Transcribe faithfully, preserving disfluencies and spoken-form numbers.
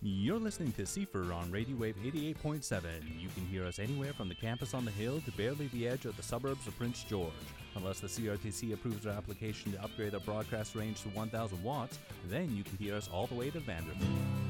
You're listening to Cipher on Radio Wave eighty-eight point seven. You can hear us anywhere from the campus on the hill to barely the edge of the suburbs of Prince George. Unless the C R T C approves our application to upgrade our broadcast range to one thousand watts, then you can hear us all the way to Vanderbilt.